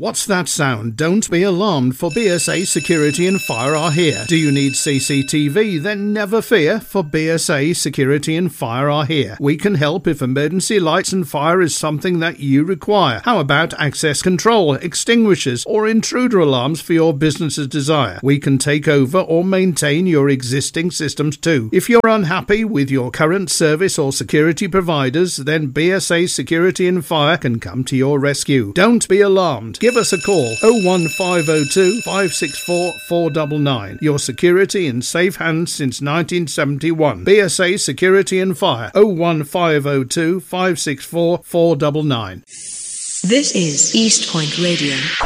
What's that sound? Don't be alarmed, for BSA Security and Fire are here. Do you need CCTV? Then never fear, for BSA Security and Fire are here. We can help if emergency lights and fire is something that you require. How about access control, extinguishers, or intruder alarms for your business's desire? We can take over or maintain your existing systems too. If you're unhappy with your current service or security providers, then BSA Security and Fire can come to your rescue. Don't be alarmed. Give us a call, 01502 564 499. Your security in safe hands since 1971. BSA Security and Fire, 01502 564 499. This is East Point Radio.